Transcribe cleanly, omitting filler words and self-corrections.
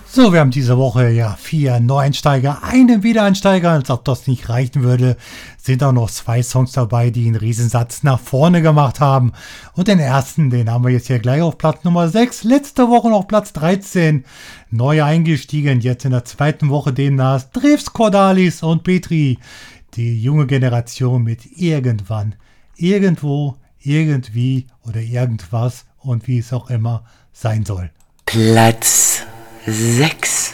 So, wir haben diese Woche ja 4 Neueinsteiger, einen Wiedereinsteiger. Als ob das nicht reichen würde, sind auch noch 2 Songs dabei, die einen Riesensatz nach vorne gemacht haben. Und den ersten, den haben wir jetzt hier gleich auf Platz Nummer 6. Letzte Woche noch Platz 13. Neu eingestiegen, jetzt in der zweiten Woche demnach. Drews, Cordalis und Petri. Die junge Generation mit irgendwann, irgendwo, irgendwie oder irgendwas und wie es auch immer sein soll. Platz 6.